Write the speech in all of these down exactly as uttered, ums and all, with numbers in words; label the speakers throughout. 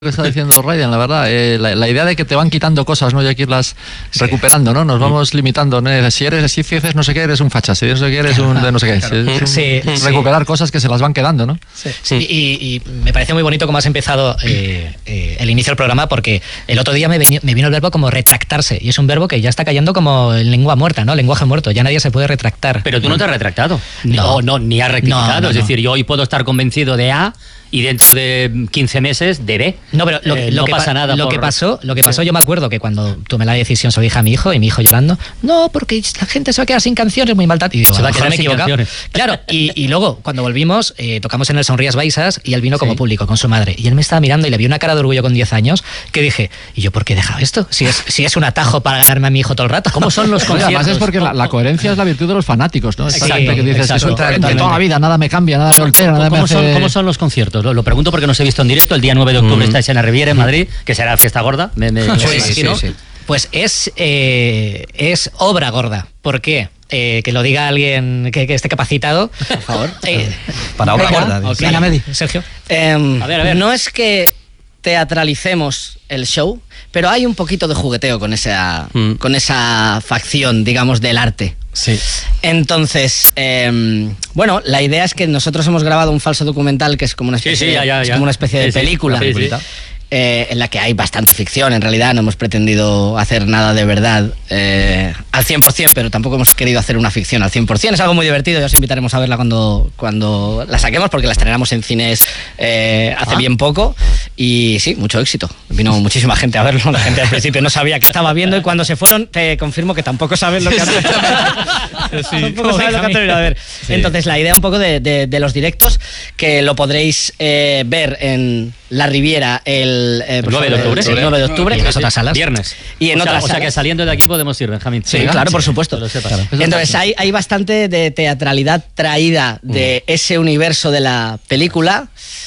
Speaker 1: que está diciendo Ryan, la verdad, eh, la, la idea de que te van quitando cosas, ¿no? Y hay que irlas sí. recuperando, ¿no? Nos vamos limitando, ¿no? Si eres, si haces no sé qué, eres un facha, si eres no sé qué, eres un de no sé qué. Claro. Es un,
Speaker 2: sí,
Speaker 1: recuperar
Speaker 2: sí.
Speaker 1: cosas que se las van quedando, ¿no?
Speaker 2: Sí. Sí. Y, y me parece muy bonito cómo has empezado eh, eh, el inicio del programa, porque el otro día me, veni, me vino el verbo como retractarse, y es un verbo que ya está cayendo como en lengua muerta, ¿no? Lenguaje muerto, ya nadie se puede retractar.
Speaker 3: Pero tú no te has retractado.
Speaker 2: No,
Speaker 3: no, no ni has rectificado.
Speaker 2: No, no,
Speaker 3: es
Speaker 2: no.
Speaker 3: decir, yo hoy puedo estar convencido de A y dentro de quince meses de B.
Speaker 2: No, pero lo,
Speaker 3: eh,
Speaker 2: lo
Speaker 3: no
Speaker 2: que
Speaker 3: pasa nada.
Speaker 2: Lo
Speaker 3: por...
Speaker 2: que pasó, lo que pasó, yo me acuerdo que cuando tomé la decisión sobre hija a mi hijo y mi hijo llorando, no, porque la gente se va a quedar sin canciones, muy mal. Y digo,
Speaker 3: se va a quedar
Speaker 2: me he
Speaker 3: sin
Speaker 2: equivocado.
Speaker 3: canciones.
Speaker 2: Claro, y, y luego cuando volvimos, eh, tocamos en el Sonrías Baixas y él vino como sí. público con su madre. Y él me estaba mirando y le vi una cara de orgullo con diez años que dije, ¿y yo por qué he dejado esto? Si es, si es un atajo para ganarme a mi hijo todo el rato.
Speaker 3: ¿Cómo son los conciertos?
Speaker 1: Además es porque la, la coherencia es la virtud de los fanáticos, ¿no?
Speaker 2: Exacto,
Speaker 1: Exacto, que dices,
Speaker 2: exacto,
Speaker 1: eso de toda la vida, nada me cambia, nada me altera, nada me
Speaker 3: ¿Cómo,
Speaker 1: hace...
Speaker 3: son, ¿Cómo son los conciertos? Lo, lo pregunto porque no os he visto en directo. El día nueve de octubre mm. estáis en la Riviera, en Madrid, que será la fiesta gorda. Me, me,
Speaker 2: sí,
Speaker 3: me
Speaker 2: sí, sí, sí. Pues es, eh, es obra gorda. ¿Por qué? Eh, que lo diga alguien que, que esté capacitado.
Speaker 4: Por favor.
Speaker 2: Eh,
Speaker 4: Para obra gorda.
Speaker 2: Okay. Venga, Medi, Sergio.
Speaker 5: Eh,
Speaker 3: a ver, a ver.
Speaker 5: No es que teatralicemos el show, pero hay un poquito de jugueteo con esa, mm. con esa facción, digamos, del arte.
Speaker 4: Sí.
Speaker 5: Entonces, eh, bueno, la idea es que nosotros hemos grabado un falso documental que es como una especie,
Speaker 3: sí, sí, ya, ya, ya.
Speaker 5: Es como una especie de
Speaker 3: sí,
Speaker 5: película.
Speaker 3: Sí, sí.
Speaker 5: Eh, en la que hay bastante ficción, en realidad no hemos pretendido hacer nada de verdad eh, al cien por cien, pero tampoco hemos querido hacer una ficción al cien por cien. Es algo muy divertido, ya os invitaremos a verla cuando, cuando la saquemos, porque la estrenamos en cines eh, hace ah. bien poco, y sí, mucho éxito. Vino muchísima gente a verlo, la gente al principio no sabía qué estaba viendo, y cuando se fueron te confirmo que tampoco saben lo que han sí, tampoco saben lo que han terminado de ver. Sí. Entonces la idea un poco de, de, de los directos, que lo podréis eh, ver en La Riviera el El, eh,
Speaker 3: el nueve de octubre,
Speaker 5: el nueve de octubre,
Speaker 2: y en las otras salas.
Speaker 3: Viernes.
Speaker 5: Y en
Speaker 3: o sea,
Speaker 5: otras
Speaker 3: o sea que saliendo de aquí podemos ir, Benjamín.
Speaker 5: Sí, sí claro, sí, por supuesto.
Speaker 3: Claro.
Speaker 5: Entonces hay, hay bastante de teatralidad traída de mm. ese universo de la película,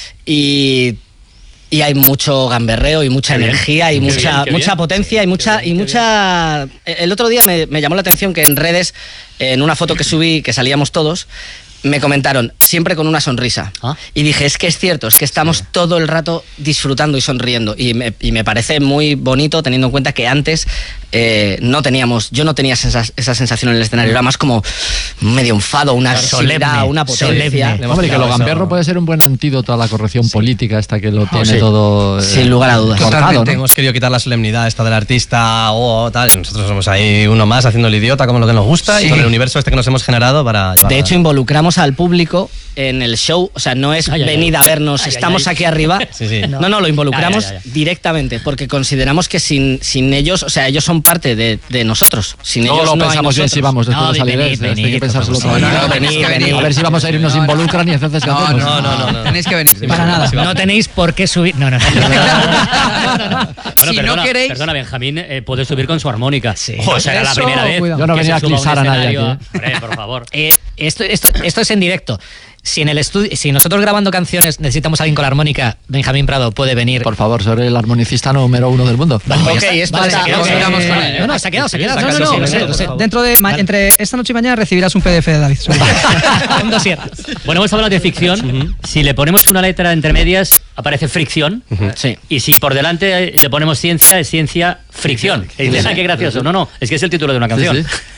Speaker 5: y, y hay mucho gamberreo y mucha qué energía bien, y mucha, bien, mucha potencia y mucha... Bien, y mucha bien. El otro día me, me llamó la atención que en redes, en una foto que subí, que salíamos todos, me comentaron, siempre con una sonrisa. ¿Ah? Y dije, es que es cierto, es que estamos sí. todo el rato disfrutando y sonriendo. Y me, y me parece muy bonito, teniendo en cuenta que antes eh, no teníamos, yo no tenía esa, esa sensación en el escenario, era más como medio enfado, una agresividad, una potencia.
Speaker 1: Hombre, que lo gamberro puede ser un buen antídoto a la corrección sí. política, esta que lo tiene oh, sí. todo... Eh,
Speaker 5: Sin lugar a dudas.
Speaker 4: Totalmente, ¿no? Hemos querido quitar la solemnidad esta del artista o tal. Nosotros somos ahí uno más haciendo el idiota, como lo que nos gusta, sí. y con el universo este que nos hemos generado para...
Speaker 5: De hecho, involucramos al público en el show, o sea, no es ay, venid ay, a vernos, ay, estamos ay, aquí arriba.
Speaker 4: Sí, sí.
Speaker 5: No, no, lo involucramos ay, ay, ay. directamente, porque consideramos que sin, sin ellos, o sea, ellos son parte de, de nosotros. Sin
Speaker 1: no
Speaker 5: ellos
Speaker 1: lo
Speaker 5: no
Speaker 1: pensamos bien si vamos después no, de salir. Venid, venid, hay que pensárselo todo. A ver si vamos a ir y nos involucran y entonces ¿qué hacemos?
Speaker 4: No, no, no, no.
Speaker 6: Tenéis que venir.
Speaker 2: Para nada. No tenéis por qué subir. No, no.
Speaker 3: Bueno,
Speaker 6: si
Speaker 3: perdona,
Speaker 6: no queréis.
Speaker 3: Perdona, Benjamín eh, puede subir con su armónica.
Speaker 2: Sí.
Speaker 3: O sea, era la primera vez.
Speaker 1: Yo no venía a clizar a nadie aquí.
Speaker 3: Hombre, por favor.
Speaker 2: Eh, esto, esto, esto es en directo. Si en el estudio, si nosotros grabando canciones necesitamos a alguien con la armónica, Benjamín Prado puede venir.
Speaker 1: Por favor, soy el armonicista número uno del mundo.
Speaker 5: Vale, ok, esto
Speaker 2: vale,
Speaker 5: está.
Speaker 2: Se quedó,
Speaker 6: quedamos con él.
Speaker 2: No, no, se ha quedado, se ha quedado.
Speaker 6: No, no, no, no, no, no, no. Dentro de ma- entre esta noche y mañana recibirás un P D F de David.
Speaker 2: Un dossier.
Speaker 3: Bueno, hemos hablado de ficción. Uh-huh. Si le ponemos una letra entre medias, aparece fricción.
Speaker 5: Uh-huh. Sí.
Speaker 3: Y si por delante le ponemos ciencia, es ciencia fricción. Y dices, ah, qué gracioso. No, no, es que es el título de una canción. Sí, sí.